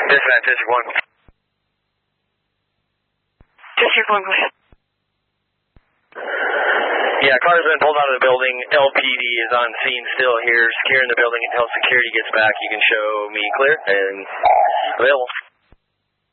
Dispatch, District 1. District 1, go ahead. Yeah, car's been pulled out of the building. LPD is on scene still here, securing the building until security gets back. You can show me clear and available.